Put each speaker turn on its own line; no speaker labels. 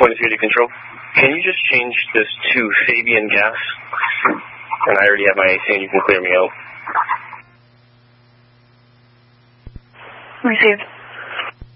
23 to control. Can you just change this to Fabian gas? And I already have my AC and you can clear me out.
Received.